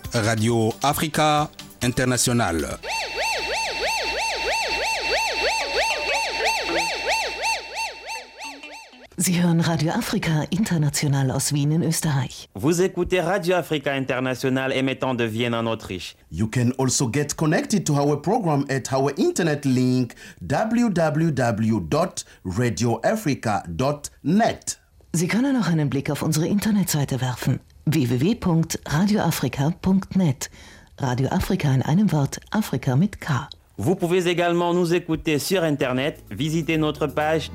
Radio Africa International. Sie hören Radio Africa International aus Wien in Österreich. Vous écoutez Radio Africa International émettant de Vienne en Autriche. You can also get connected to our program at our internet link www.radioafrica.net. Sie können auch einen Blick auf unsere Internetseite werfen: www.radioafrica.net. Radio Afrika in einem Wort, Afrika mit K. Vous pouvez également nous écouter sur Internet. Visitez notre page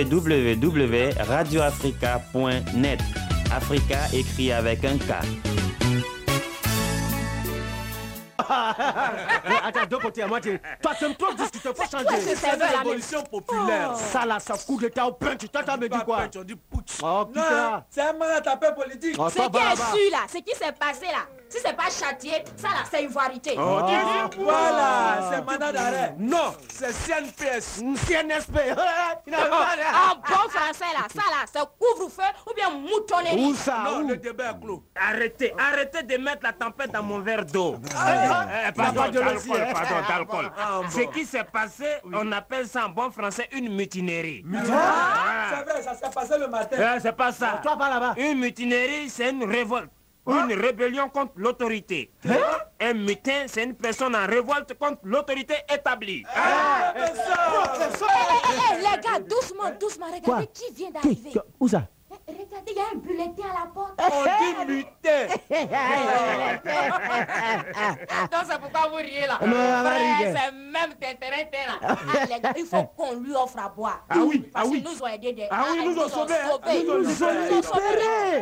www.radioafrica.net. Africa écrit avec un K. Attends, deux côtés à moitié. Toi, tu me trop discuter, faut changer. C'est la révolution populaire. Ça là, ça coup d'état au punch. Toi, t'as me dit quoi? On dit putsch. Oh, putain. C'est un mal à taper politique. Oh, Ce qui est su là, ce qui s'est passé là, si c'est pas châtié, ça là, c'est ivoirité. Voilà, c'est mandat d'arrêt. Non, c'est CNPS. CNSP. En bon français là, ça là, c'est couvre-feu ou bien moutonnerie. Où ça? Non, le débat est clos. Arrêtez de mettre la tempête dans mon verre d'eau. Pardon, d'alcool. Ce qui s'est passé, on appelle ça en bon français une mutinerie. C'est vrai, ça s'est passé le matin. C'est pas ça. Toi, pas là-bas. Une mutinerie, c'est une révolte. Une rébellion contre l'autorité. Un mutin, c'est une personne en révolte contre l'autorité établie. Les gars, doucement, regardez qui vient d'arriver. Où ça? Regardez, il y a un bulletin à la porte. On dit mutin. Donc c'est pourquoi vous riez là. C'est même terrain là. Les gars, il faut qu'on lui offre à boire. Ah oui, parce qu'ils nous ont aidés. Ils nous ont sauvés. Ils nous ont libérés.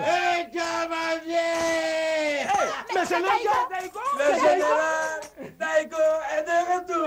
Mais c'est le gars. Le général Daïgo est de retour.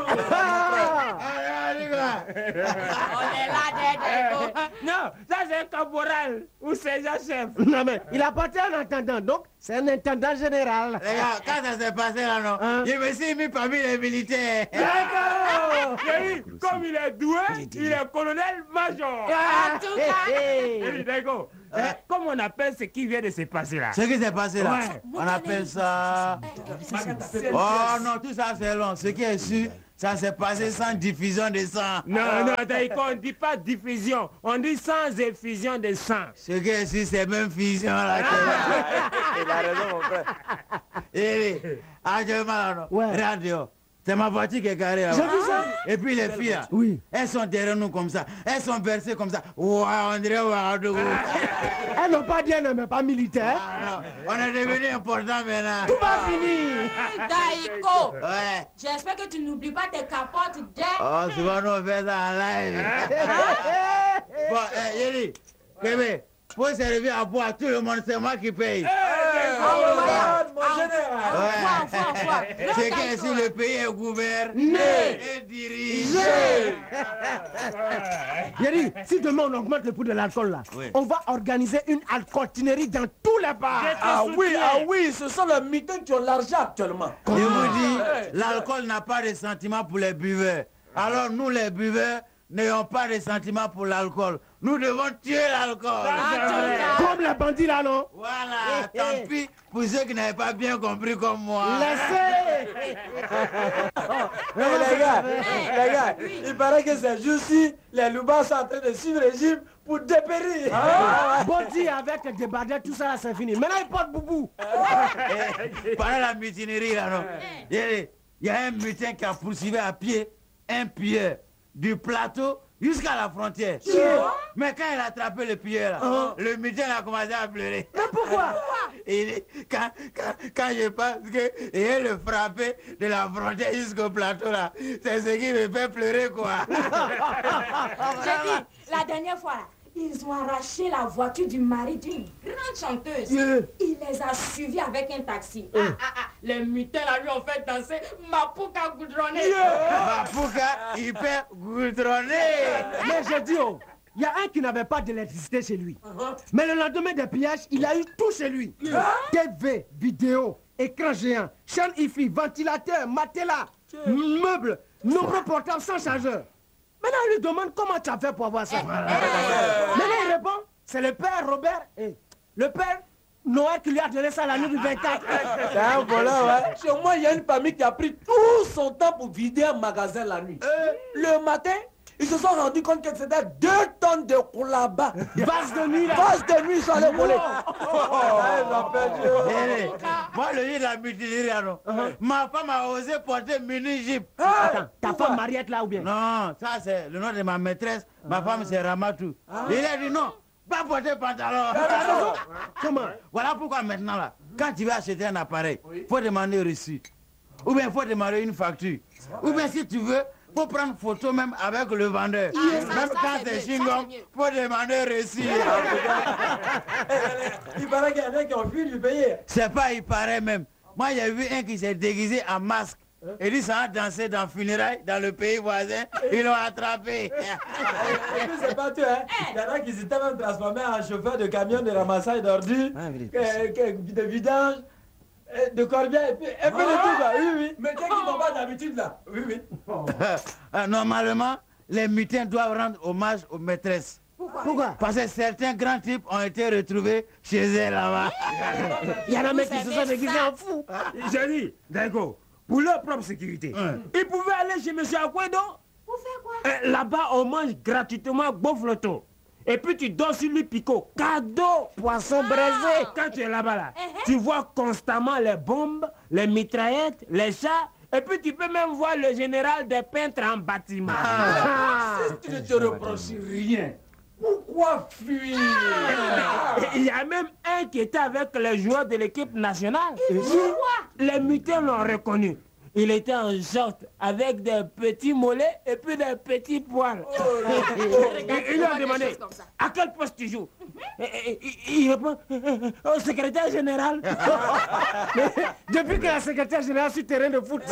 On est là, Daïgo. Non, ça c'est un caporal ou sergent-chef. Non, mais il appartient à un intendant, donc c'est un intendant général. Les gars, quand ça s'est passé là, non, je me suis mis parmi les militaires. D'accord. Comme il est doué, il est colonel-major. En tout cas. D'accord. Comment on appelle ce qui vient de se passer là? Ce qui s'est passé là, on appelle ça... Oh non, tout ça c'est long. Ce qui est sûr, ça s'est passé sans diffusion de sang. Non, d'accord, on ne dit pas diffusion, on dit sans effusion de sang. Ce qui est sûr, c'est même fusion là. Il a raison, mon frère. Actuellement là, non. Radio. C'est ma voiture qui est carrée là. J'ai vu ça. Et puis les filles là, elles sont derrière nous comme ça. Elles sont versées comme ça. On dirait Ouagadougou. Elles n'ont pas dit, mais pas militaire. On est devenu important maintenant. Tout va finir. Daïko. Ouais. J'espère que tu n'oublies pas tes capotes dès... Oh, souvent nous on fait ça en live. Bon, Yéli, Kébé, pour servir à boire tout le monde, c'est moi qui paye. Mon général. C'est que si le pays est gouverné et dirigé. Yéli, si demain on augmente le prix de l'alcool là, on va organiser une alcooltinerie dans tous les bars. Ah oui, ce sont les mutins qui ont l'argent actuellement. Je vous dis, l'alcool n'a pas de sentiment pour les buveurs. Alors nous les buveurs, n'ayons pas de sentiments pour l'alcool. Nous devons tuer l'alcool. Comme les bandits là, non? Voilà, tant pis pour ceux qui n'avaient pas bien compris comme moi. Laissez. Les gars, il paraît que ces jours-ci, les loubards sont en train de suivre le régime pour dépérir. Body avec des badets, tout ça là, c'est fini. Maintenant ils portent boubou. Pendant la mutinerie là, non. Il y a un mutin qui a poursuivi à pied un pilleur du plateau jusqu'à la frontière. Mais quand il a attrapé le pilleur là, le mutin a commencé à pleurer. Mais pourquoi? Quand je pense qu'il le frappé de la frontière jusqu'au plateau là, c'est ce qui me fait pleurer quoi. J'ai dit, la dernière fois là, ils ont arraché la voiture du mari d'une grande chanteuse. Il les a suivis avec un taxi. Les mutins là lui ont fait danser Mapuka goudronné. Mapuka hyper goudronné. Mais je dis, il y a un qui n'avait pas d'électricité chez lui. Mais le lendemain des pillages, il a eu tout chez lui. TV, vidéo, écran géant, chaîne hi-fi, ventilateur, matelas, meubles, nombreux portables sans chargeur. Maintenant, on lui demande comment tu as fait pour avoir ça. Maintenant, il répond, c'est le père Robert et le père Noël qui lui a donné ça la nuit du 24. C'est un voleur, ouais. Chez moi, il y a une famille qui a pris tout son temps pour vider un magasin la nuit. Le matin, ils se sont rendus compte que c'était 2 tonnes de coulaba. Vase de nuit, là. Vase de nuit, ils sont allés voler. Moi, le jour de la mutinerie, alors, ma femme a osé porter mini-jeep. Attends, ta femme Mariette là ou bien? Non, ça c'est le nom de ma maîtresse. Ma femme c'est Ramatou. Il a dit non, pas porter pantalon. Comment? Voilà pourquoi maintenant là, quand tu vas acheter un appareil, faut demander reçu. Ou bien faut demander une facture. Ou bien si tu veux, faut prendre photo même avec le vendeur. Même quand c'est chewing-gum, faut demander reçu. Il paraît qu'il y en a qui ont fui du pays. C'est pas, il paraît même. Moi, j'ai vu un qui s'est déguisé en masque. Et dit ça a dansé dans le funérail, dans le pays voisin. Ils l'ont attrapé. Et puis c'est pas tout, hein. Il y en a qui s'étaient même transformés en chauffeur de camion de ramassage d'ordures, de vidange, de corbière, et puis de tout là. Oui, oui. Mais qu'est-ce qu'ils n'ont pas d'habitude là? Oui, oui. Normalement, les mutins doivent rendre hommage aux maîtresses. Pourquoi? Parce que certains grands types ont été retrouvés chez elles là-bas. Il y en a même qui se sont déguisés en fous. J'ai dit, d'accord, pour leur propre sécurité, ils pouvaient aller chez M. Akwedo. Pour faire quoi? Là-bas, on mange gratuitement bofloto. Et puis tu dors sur lui picot. Cadeau, poisson braisé. Quand tu es là-bas, là, tu vois constamment les bombes, les mitraillettes, les chats. Et puis tu peux même voir le général des peintres en bâtiment. Si tu ne te reproches rien, pourquoi fuir? Il y a même un qui était avec les joueurs de l'équipe nationale. Les mutins l'ont reconnu. Il était en short avec des petits mollets et puis des petits poils. Ils lui ont demandé à quel poste tu joues. Il répond au secrétaire général. Depuis que la secrétaire générale sur terrain de foot.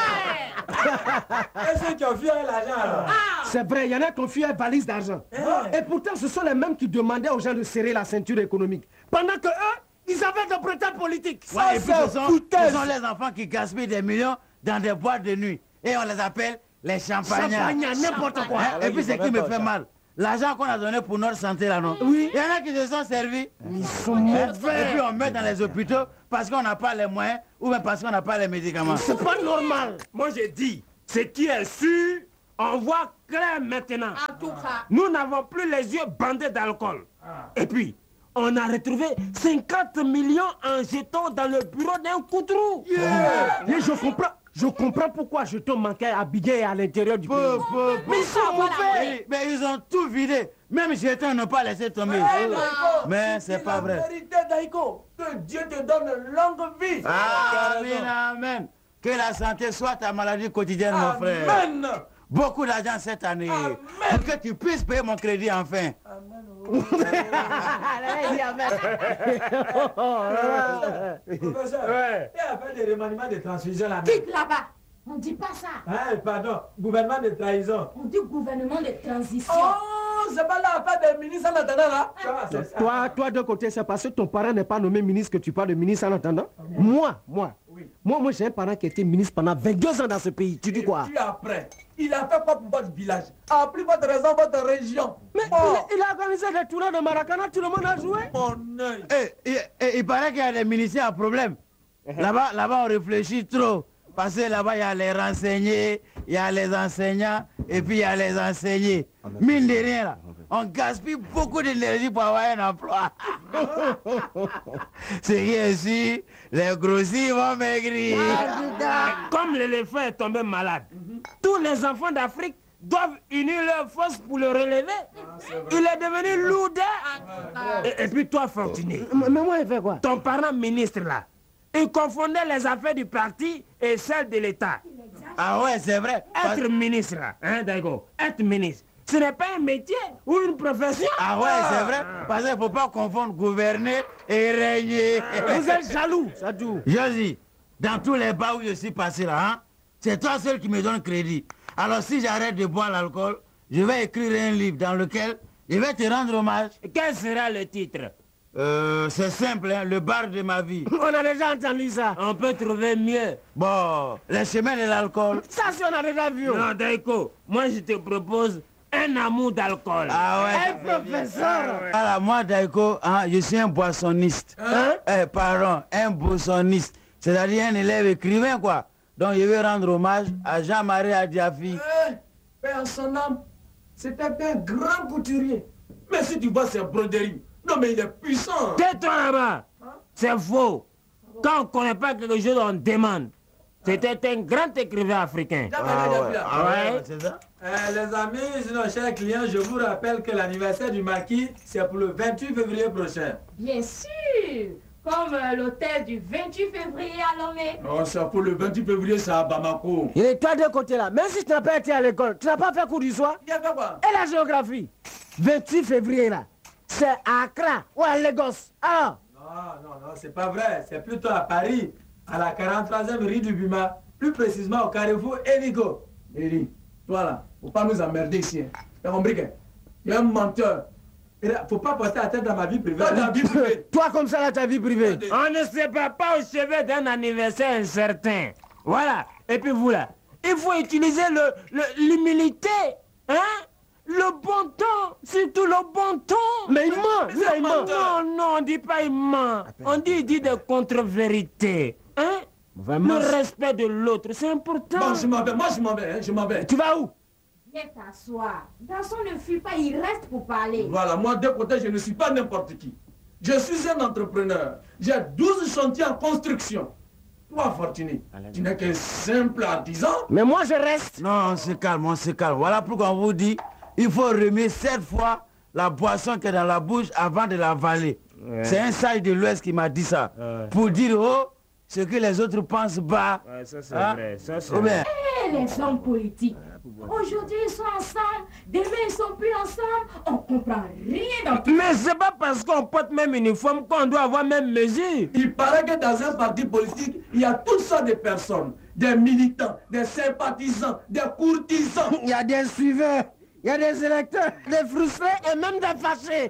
Et ceux qui ont fui avec l'argent alors? C'est vrai, il y en a qui ont fui avec valise d'argent. Et pourtant, ce sont les mêmes qui demandaient aux gens de serrer la ceinture économique. Pendant que eux, ils avaient de prétendants politiques. Ouais, et puis ce sont les enfants qui gaspillent des millions dans des boîtes de nuit. Et on les appelle les champagnards. N'importe quoi. Et puis ce qui me fait mal, l'argent qu'on a donné pour notre santé là, non? Oui. Il y en a qui se sont servis. Ils sont mauvais. Et puis on met dans les hôpitaux parce qu'on n'a pas les moyens ou même parce qu'on n'a pas les médicaments. C'est pas normal. Moi j'ai dit, ce qui est sûr, on voit clair maintenant. En tout cas. Nous n'avons plus les yeux bandés d'alcool. Et puis, on a retrouvé 50 millions en jetons dans le bureau d'un coutrou. Mais je comprends pourquoi jetons manquaient à Biguet et à l'intérieur du pays. Mais ils sont mauvais. Mais ils ont tout vidé. Même jetons n'ont pas laissé tomber. Mais c'est pas vrai. La vérité, Daïko, que Dieu te donne longue vie. Amen, amen. Que la santé soit ta maladie quotidienne, mon frère. Amen. Beaucoup d'argent cette année. Amen. Pour que tu puisses payer mon crédit enfin. Professeur, il a fait des remaniements de transfusion là. Quitte là-bas. On dit pas ça. Pardon, gouvernement de trahison. On dit gouvernement de transition. Oh, c'est pas là, pas des ministres en attendant là. Toi, d'un côté, c'est parce que ton parent n'est pas nommé ministre que tu parles de ministre en attendant. Moi, j'ai un parent qui était ministre pendant 22 ans dans ce pays. Tu dis quoi? Et puis après, il a fait quoi pour votre village? A pris votre raison, votre région. Mais il a organisé des tournois de Maracana, tout le monde a joué. Mon œil. Il paraît qu'il y a des ministères à problème. Là-bas, on réfléchit trop. Parce que là-bas, il y a les renseignés, il y a les enseignants, et puis il y a les enseignés. Mine de rien, là, on gaspille beaucoup d'énergie pour avoir un emploi. C'est qui est sûr, les grossis vont maigrir. Comme l'éléphant est tombé malade, tous les enfants d'Afrique doivent unir leurs forces pour le relever. Il est devenu lourd. Et puis toi, Fortuné, Mais moi, il fait quoi? ton parent ministre là, il confondait les affaires du parti et celles de l'État. Ah ouais, c'est vrai. Être ministre là, hein, d'accord, être ministre, ce n'est pas un métier ou une profession. Ah ouais, c'est vrai. Parce qu'il ne faut pas confondre gouverner et régner. Vous êtes jaloux, ça tout. Josie, dans tous les bas où je suis passé là, hein, c'est toi seul qui me donne crédit. Alors si j'arrête de boire l'alcool, je vais écrire un livre dans lequel je vais te rendre hommage. Quel sera le titre? C'est simple, hein, le bar de ma vie. On a déjà entendu ça. On peut trouver mieux. Bon, les chemins de l'alcool. Ça, si on a déjà vu. Non, Daïko, moi je te propose un amour d'alcool. Ah ouais. Un professeur. Voilà, moi, Daiko, hein, je suis un boissonniste. Pardon, un boissonniste. C'est-à-dire un élève écrivain, quoi. Donc, je vais rendre hommage à Jean-Marie Adiafi. Père son âme, c'était un grand couturier. Mais si tu vois ses broderies, non mais il est puissant. Tais-toi là-bas. C'est faux. Quand on ne connaît pas quelque chose, on demande. C'était un grand écrivain africain. C'est ça? Les amis, sinon, chers clients, je vous rappelle que l'anniversaire du marquis, c'est pour le 28 février prochain. Bien sûr. Comme l'hôtel du 28 février à Lomé. Non, c'est pour le 28 février, c'est à Bamako. Il est toi de côté là. Même si tu n'as pas été à l'école, tu n'as pas fait cours du soir. Il y a fait quoi? Et la géographie 28 février là, c'est à Accra ou à Lagos. Alors, Non, c'est pas vrai. C'est plutôt à Paris, à la 43e rue du Bima, plus précisément au carrefour Enigo. Eri, toi là, faut pas nous emmerder ici. Hein. T'as compris qu'il y a un menteur. Faut pas porter la tête dans ma vie privée. Dans vie privée. toi comme ça là, ta vie privée. On ne se prépare pas au chevet d'un anniversaire incertain. Voilà. Et puis vous là, il faut utiliser l'humilité. Hein? Le bon temps, surtout le bon temps. Mais il ment, lui, il ment. Non, on dit pas il ment. On dit il dit des contre-vérités. Hein? Le respect de l'autre, c'est important. Bon, je m'en vais, moi je m'en vais. Tu vas où? Viens t'asseoir. Garçon, ne fuit pas, il reste pour parler. Voilà, moi de côté, je ne suis pas n'importe qui. Je suis un entrepreneur. J'ai 12 chantiers en construction. Toi, Fortuné, tu n'es qu'un simple artisan. Mais moi je reste. Non, on se calme, on se calme. Voilà pourquoi on vous dit, il faut remuer 7 fois la boisson qui est dans la bouche avant de l'avaler. C'est un sage de l'Ouest qui m'a dit ça. Pour dire, oh, ce que les autres pensent bas. Ça c'est vrai, ça c'est vrai. Les hommes politiques. Aujourd'hui, ils sont ensemble. Demain, ils sont plus ensemble. On comprend rien dans tout. Mais c'est pas parce qu'on porte même uniforme qu'on doit avoir même mesure. Il paraît que dans un parti politique, il y a toutes sortes de personnes. Des militants, des sympathisants, des courtisans. Il y a des suiveurs, il y a des électeurs, des frustrés et même des fâchés.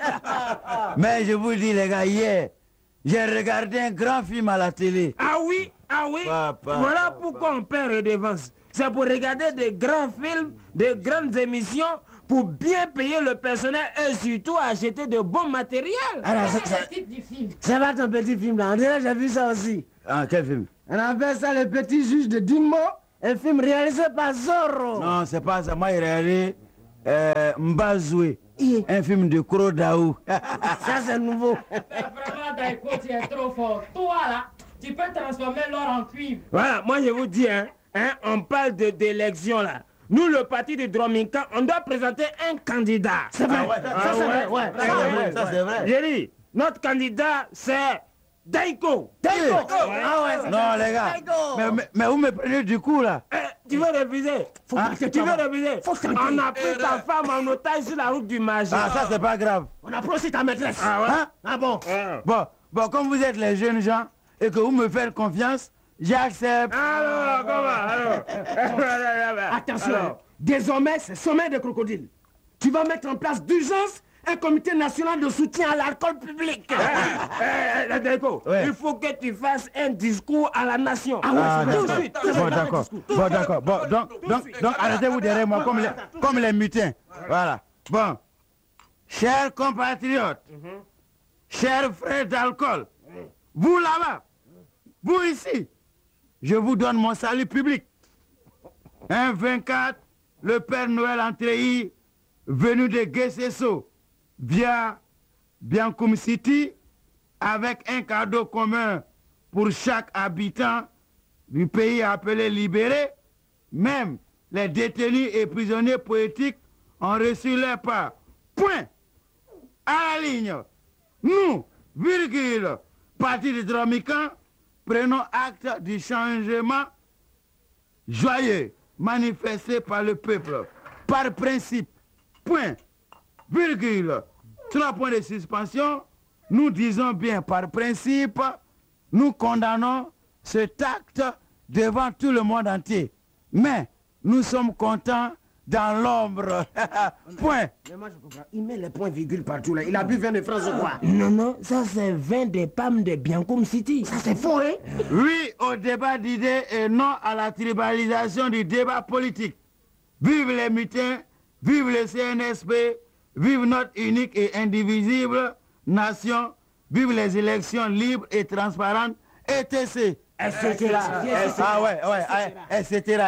Mais je vous dis les gars, hier, j'ai regardé un grand film à la télé. Ah oui. Papa, Voilà pourquoi on perd redevance. C'est pour regarder des grands films, des grandes émissions, pour bien payer le personnel et surtout acheter de bons matériels. Alors, C'est le titre du film. ça va ton petit film là, on dirait j'ai vu ça aussi. Ah, quel film? On appelle ça Le Petit Juge de Dinmo, un film réalisé par Zorro. Non, c'est pas ça. Moi, il a regardé Mbazoué, un film de Kro Daou. Ça c'est nouveau. Vraiment, Daiko, tu es trop fort. Toi, là, tu peux transformer l'or en cuivre. Voilà, moi je vous dis, on parle d'élection là. Nous, le parti de Drominka, on doit présenter un candidat. C'est vrai, ça c'est vrai, ouais. Ça, c'est vrai. J'ai dit, notre candidat, c'est Daiko. Daiko. Ah ouais, Non, les gars. Mais vous me prenez du coup, là. Tu veux réviser? Tu veux réviser? On a pris ta femme en otage sur la route du Magé. Ah, ça, c'est pas grave. On approche aussi ta maîtresse. Ah ouais? Hein? Ah bon? Bon, comme vous êtes les jeunes gens et que vous me faites confiance, j'accepte. Alors, comment? Attention, Alors. désormais c'est sommet de crocodile. Tu vas mettre en place d'urgence un comité national de soutien à l'alcool public. Daiko, Ouais. il faut que tu fasses un discours à la nation. Ah, tout de d'accord. suite. Bon, d'accord. Bon, d'accord. Bon, donc arrêtez-vous derrière moi comme les mutins. Voilà. Bon. Chers compatriotes, chers frères d'alcool, vous là-bas, vous ici, je vous donne mon salut public. Un 24, le Père Noël Antréhi, venu de Guessesso, via Biancoum City, avec un cadeau commun pour chaque habitant du pays appelé libéré. Même les détenus et prisonniers politiques ont reçu leur part. Point. À la ligne. Nous, virgule, parti de Dromica, prenons acte du changement joyeux manifesté par le peuple. Par principe. Point. Virgule. 3 points de suspension. Nous disons bien par principe, nous condamnons cet acte devant tout le monde entier. Mais nous sommes contents dans l'ombre. Point. Mais moi je comprends, il met les points virgules partout là. Il a bu vin de France ou quoi? Non, ça c'est 20 des PAM de Biancoum City. Ça c'est faux, hein? Oui au débat d'idées et non à la tribalisation du débat politique. Vive les mutins, vive le CNSP, vive notre unique et indivisible nation, vive les élections libres et transparentes, etc. Etc. Ah ouais, etc.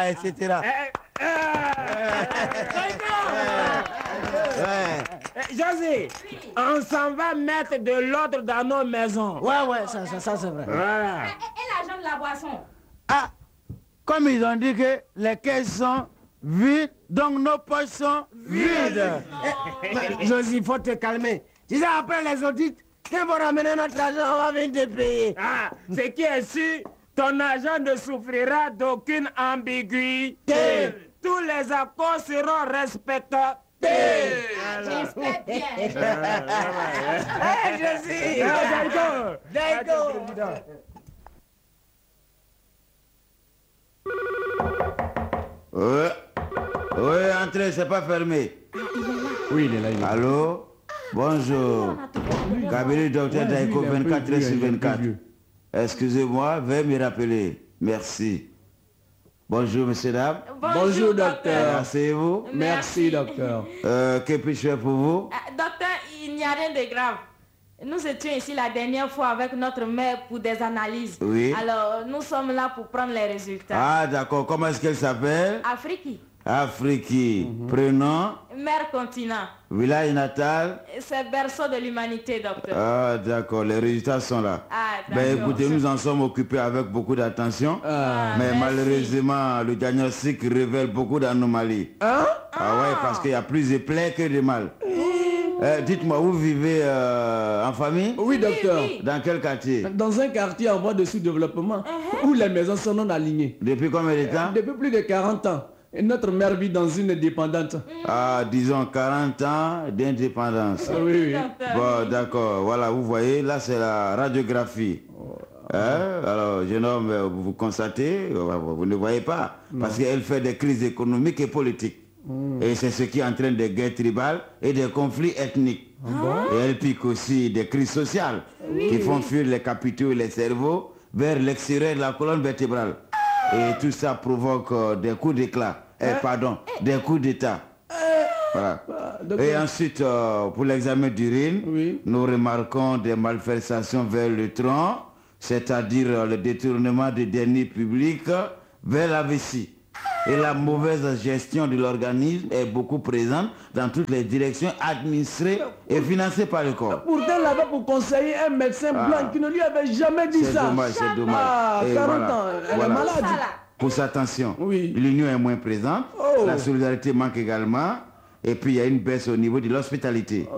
José, on s'en va mettre de l'ordre dans nos maisons. Ouais, ça c'est vrai. Voilà. Et l'argent de la boisson? Ah, comme ils ont dit que les caisses sont vides, donc nos poches sont vides. Josie, il faut te calmer. Tu sais, après les audits, quand on va ramener notre argent, on va venir te payer. Ah, ce qui est sûr, ton argent ne souffrira d'aucune ambiguïté. Tous les accords seront respectés. J'espère bien. Josie, D'accord. Oui, entrez, c'est pas fermé. Oui, il est là. Allô? Bonjour. Cabinet docteur Daïko 24/24. Excusez-moi, veuillez me rappeler. Merci. Bonjour, messieurs, dames. Bonjour, docteur. Asseyez-vous. Merci, docteur. Que puis-je faire pour vous? Docteur, il n'y a rien de grave. Nous étions ici la dernière fois avec notre mère pour des analyses. Oui. Alors, nous sommes là pour prendre les résultats. Ah, d'accord. Comment est-ce qu'elle s'appelle? Afrique. Afrique. Prénom? Mère continent. Village natal? C'est berceau de l'humanité, docteur. Ah, d'accord. Les résultats sont là. Ah, d'accord. Ben écoutez, nous en sommes occupés avec beaucoup d'attention. Mais merci. malheureusement, le diagnostic révèle beaucoup d'anomalies. Ah ouais, parce qu'il y a plus de plaies que de mal. Dites-moi, vous vivez en famille? Oui, docteur. Oui. Dans quel quartier? Dans un quartier en voie de sous-développement, où les maisons sont non alignées. Depuis combien de temps? Depuis plus de 40 ans. Et notre mère vit dans une dépendante. Ah, disons 40 ans d'indépendance. Oui, oui. Bon, d'accord. Voilà, vous voyez, là c'est la radiographie. Alors, jeune homme, vous constatez, vous ne voyez pas, parce qu'elle fait des crises économiques et politiques. Et c'est ce qui entraîne des guerres tribales et des conflits ethniques. Et elle pique aussi des crises sociales qui font fuir les capitaux et les cerveaux vers l'extérieur de la colonne vertébrale. Et tout ça provoque des coups d'éclat. Des coups d'état. Voilà. Et ensuite, pour l'examen d'urine, nous remarquons des malversations vers le tronc, c'est-à-dire le détournement des deniers publics vers la vessie. Et la mauvaise gestion de l'organisme est beaucoup présente dans toutes les directions administrées et financées par le corps. Pourtant, là-bas, pour conseiller un médecin blanc qui ne lui avait jamais dit ça. C'est dommage. Ah, Et 40 voilà. ans, elle est malade. Pousse attention. Oui. L'union est moins présente. La solidarité manque également. Et puis il y a une baisse au niveau de l'hospitalité.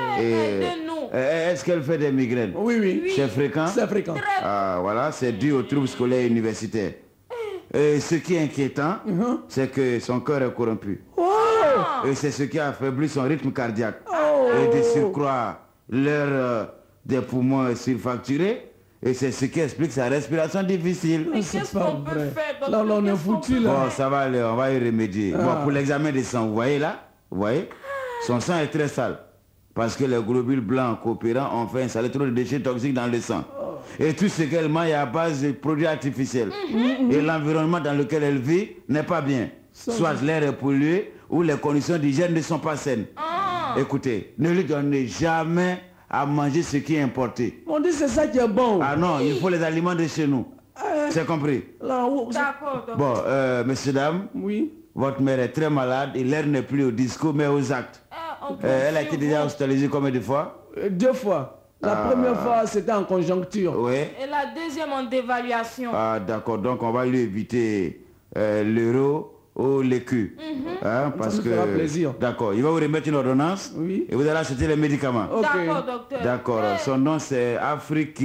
Est-ce qu'elle fait des migraines? Oui. C'est fréquent? C'est fréquent. Ah, voilà, c'est dû aux troubles scolaires et universitaires. Et ce qui est inquiétant, c'est que son cœur est corrompu. Et c'est ce qui a affaibli son rythme cardiaque. Et de surcroît, l'air des poumons est surfacturé. Et c'est ce qui explique sa respiration difficile. Mais qu'est-ce qu'on peut faire, docteur? Là, on est foutu là. Bon, ça va aller, on va y remédier. Bon, pour l'examen des sangs, vous voyez là? Vous voyez? Son sang est très sale. Parce que les globules blancs coopérants ont fait installer trop de déchets toxiques dans le sang. Et tout ce qu'elle mange est à base de produits artificiels. Et l'environnement dans lequel elle vit n'est pas bien. Soit l'air est pollué ou les conditions d'hygiène ne sont pas saines. Écoutez, ne lui donnez jamais à manger ce qui est importé. On dit c'est ça qui est bon. Ah non, il faut les aliments de chez nous. C'est compris? D'accord, docteur. Bon, messieurs, dames, votre mère est très malade et l'air n'est plus au discours mais aux actes. Elle a été déjà hospitalisée combien de fois? 2 fois. La première fois, c'était en conjoncture. Oui. Et la deuxième en dévaluation. Ah, d'accord. Donc, on va lui éviter l'euro ou l'écu. Parce ça nous fera plaisir. D'accord. Il va vous remettre une ordonnance. Oui. Et vous allez acheter les médicaments. D'accord, docteur. D'accord. Son nom, c'est Afrique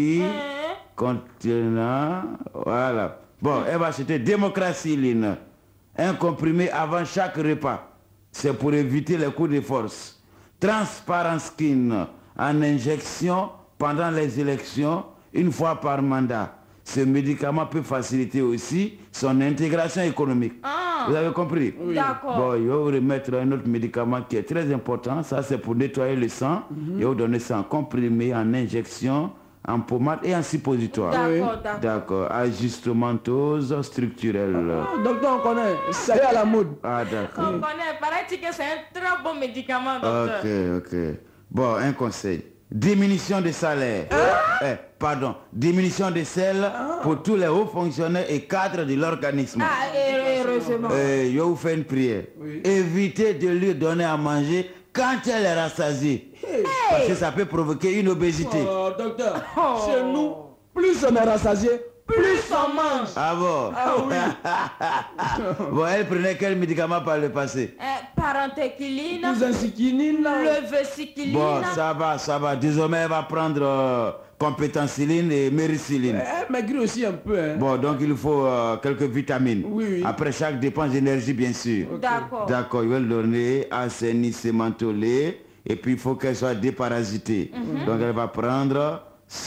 Continent. Voilà. Bon, elle va acheter démocratie, Line. Un comprimé avant chaque repas. C'est pour éviter les coups de force. Transparence Skin en injection pendant les élections, une fois par mandat. Ce médicament peut faciliter aussi son intégration économique. Vous avez compris? Oui. D'accord. Bon, il va vous remettre un autre médicament qui est très important. Ça, c'est pour nettoyer le sang. Il va vous donner ça en comprimé, en injection, en pommade et en suppositoire. D'accord, d'accord. D'accord. Ajustementose structurelle. Ah, docteur, on connaît. C'est à la mode. Ah, d'accord. On connaît, paraît-il que c'est un très bon médicament, docteur. Ok. Bon, un conseil. Diminution de salaire. Pardon. Diminution de sel pour tous les hauts fonctionnaires et cadres de l'organisme. Ah, heureusement. Je vais vous faire une prière. Évitez de lui donner à manger quand elle est rassasiée. Parce que ça peut provoquer une obésité. Oh, docteur, chez nous, plus on est rassasié, plus on mange. Ah bon? Ah oui. Bon, elle prenait quel médicament par le passé? Parentéquiline, Cousincycline, leveciquiline. Bon, ça va. Désormais, elle va prendre compétenciline et mériciline. Elle maigrit aussi un peu. Hein. Bon, donc il faut quelques vitamines. Oui. Après chaque dépense d'énergie, bien sûr. Okay. D'accord. D'accord, il va le donner assainissement au lait. Et puis, il faut qu'elle soit déparasitée. Donc, elle va prendre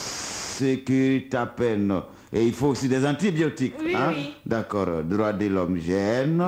Sécuritapen. Et il faut aussi des antibiotiques. Oui, hein? oui. D'accord. Droit de l'homme gène,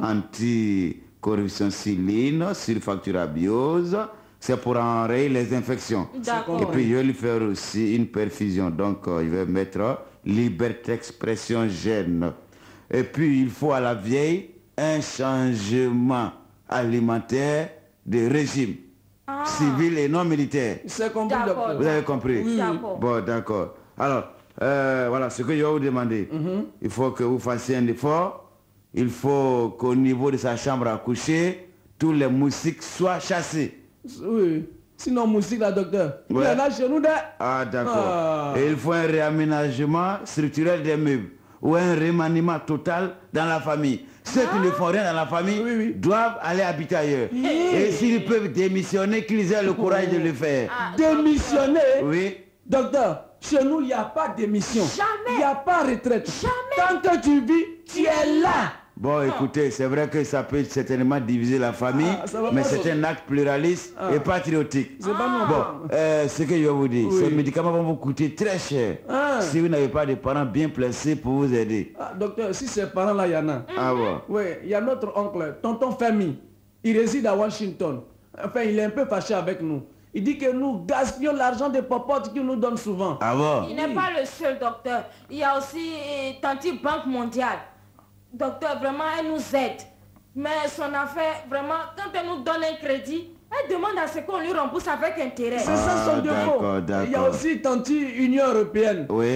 anticorruption siline, sulfacturabiose. C'est pour enrayer les infections. D'accord. Et puis, je vais lui faire aussi une perfusion. Donc, il va mettre liberté expression gène. Et puis, il faut à la vieille un changement alimentaire de régime. Civil et non militaire. C'est compris, docteur. Vous avez compris? Oui. Bon, d'accord. Alors, voilà ce que je vais vous demander. Il faut que vous fassiez un effort. Il faut qu'au niveau de sa chambre à coucher, tous les moustiques soient chassés. Oui. Sinon, moustique, là, docteur. Ouais. Il y en a chez nous, Ah, d'accord. Et il faut un réaménagement structurel des meubles ou un remaniement total dans la famille. Ceux qui ne font rien dans la famille doivent aller habiter ailleurs. Et s'ils peuvent démissionner, qu'ils aient le courage de le faire. Démissionner? Oui. Docteur, chez nous, il n'y a pas de démission. Jamais. Il n'y a pas retraite. Jamais. Tant que tu vis, tu es là. Bon, écoutez, c'est vrai que ça peut certainement diviser la famille, mais c'est un acte pluraliste et patriotique. C'est pas mon Bon, ce que je vais vous dire, ces médicaments vont vous coûter très cher si vous n'avez pas de parents bien placés pour vous aider. Ah, docteur, si ces parents-là, il y en a. Ah bon? Oui, il y a notre oncle, tonton Femi. Il réside à Washington. Enfin, il est un peu fâché avec nous. Il dit que nous gaspillons l'argent des popotes qu'il nous donne souvent. Ah bon? Il n'est pas le seul, docteur. Il y a aussi Tanti Banque mondiale. Docteur, vraiment, elle nous aide. Mais son affaire, vraiment, quand elle nous donne un crédit, elle demande à ce qu'on lui rembourse avec intérêt. C'est ça son défaut. Il y a aussi Tanti Union Européenne. Oui.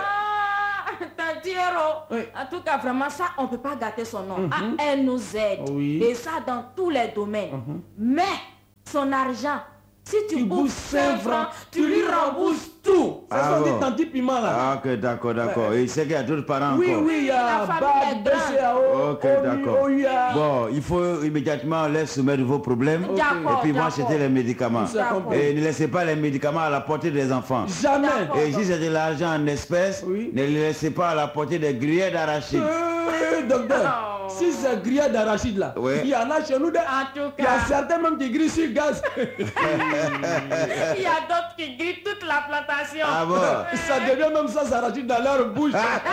Ah, Tanti Héros. Oui. En tout cas, vraiment, ça, on ne peut pas gâter son nom. Elle nous aide. Oui. Et ça, dans tous les domaines. Mais, son argent, si tu bouffe 5 francs, tu lui rembourses tout. C'est ça, dit Tanti Piment là. Ah, ok, d'accord. Et il sait qu'il y a d'autres parents Oui, encore. il y a BAD, BCAO, Ok, d'accord. OUA. Bon, il faut immédiatement les soumettre vos problèmes et puis moi acheter les médicaments. Et ne laissez pas les médicaments à la portée des enfants. Jamais. Et si c'est de l'argent en espèces, ne les laissez pas à la portée des grillades d'arachide. Docteur, si c'est grillade d'arachide là, il y en a chez nous. En tout Il y a cas, certains même qui grillent sur gaz. il y a d'autres qui grillent toute la plantation. Ah bon? Ça devient même ça arachide dans leur bouche.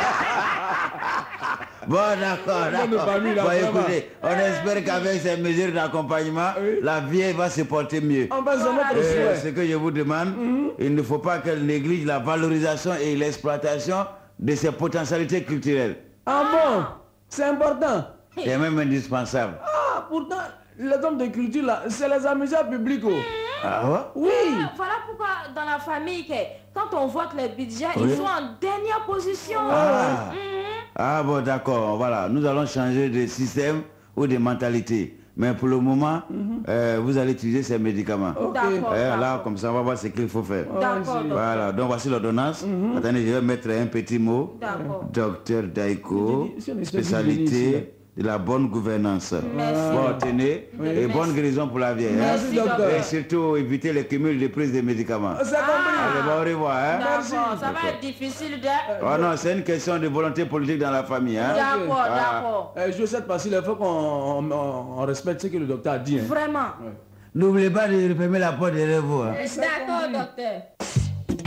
Bon, d'accord. Bon, écoutez, on espère qu'avec ces mesures d'accompagnement, la vieille va se porter mieux. On va se mettre au souhait. Ce que je vous demande, il ne faut pas qu'elle néglige la valorisation et l'exploitation de ses potentialités culturelles. Ah bon? C'est important. C'est même indispensable. Ah, pourtant, les hommes de culture là, c'est les amuseurs publics. Ah ouais? Oui. Voilà pourquoi dans la famille, quand on vote les budgets, ils sont en dernière position. Ah bon, d'accord. Voilà, nous allons changer de système ou de mentalité. Mais pour le moment, vous allez utiliser ces médicaments. D'accord. Là, comme ça, on va voir ce qu'il faut faire. D'accord. Voilà, donc voici l'ordonnance. Attendez, je vais mettre un petit mot. D'accord. Docteur Daiko, spécialité de la bonne gouvernance. Merci. Bon, tenez, et bonne guérison pour la vieille. Merci, docteur. Et surtout, éviter les cumuls de prise des médicaments. C'est compris. Allez, bon, au revoir. Hein? D'accord, ça va être difficile de... Oh non, c'est une question de volonté politique dans la famille. Hein? D'accord, d'accord. Je sais pas s'il faut qu'on respecte ce que le docteur a dit. Hein. Vraiment. N'oubliez pas de refermer la porte derrière vous. Hein? D'accord, docteur.